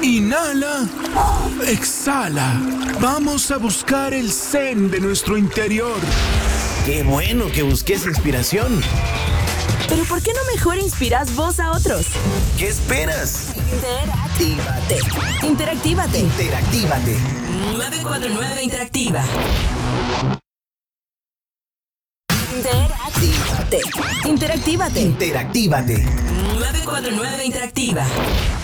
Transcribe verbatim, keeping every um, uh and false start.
Inhala. Exhala. Vamos a buscar el zen de nuestro interior. ¡Qué bueno que busques inspiración! Pero ¿por qué no mejor inspiras vos a otros? ¿Qué esperas? Interactívate. Interactívate. Interactívate. nueve cuatro nueve Interactiva. Interactívate. Interactívate. Interactívate. nueve cuatro nueve Interactiva.